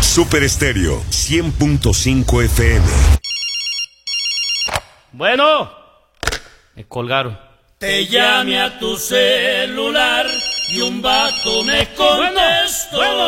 Super Estéreo 100.5 FM. Bueno, me colgaron. Te llamé a tu celular y un vato me contestó. Bueno.